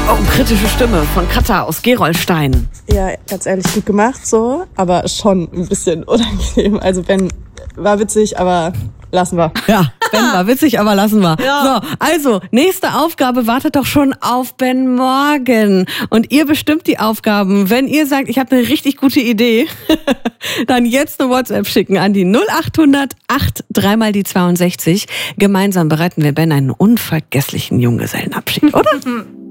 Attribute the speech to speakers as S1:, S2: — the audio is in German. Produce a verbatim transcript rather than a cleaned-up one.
S1: Oh, kritische Stimme von Katha aus Gerolstein.
S2: Ja, ganz ehrlich, gut gemacht so, aber schon ein bisschen unangenehm. Also Ben war witzig, aber lassen wir.
S1: Ja, Ben war witzig, aber lassen wir.
S2: Ja.
S1: So, also, nächste Aufgabe wartet doch schon auf Ben Morgen. Und ihr bestimmt die Aufgaben. Wenn ihr sagt, ich habe eine richtig gute Idee, dann jetzt eine WhatsApp schicken an die null acht hundert acht drei mal die zweiundsechzig. Gemeinsam bereiten wir Ben einen unvergesslichen Junggesellenabschied, oder?